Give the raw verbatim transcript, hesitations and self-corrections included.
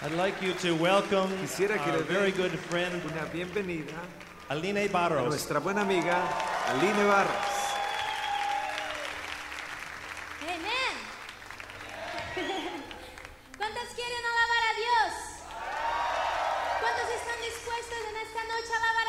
I'd like you to welcome Quisiera que our le very den good friend, una bienvenida Aline a Barros. nuestra buena amiga Aline Barros. Amén. ¿Cuántos quieren alabar a Dios? ¿Cuántos están dispuestos en esta noche a alabar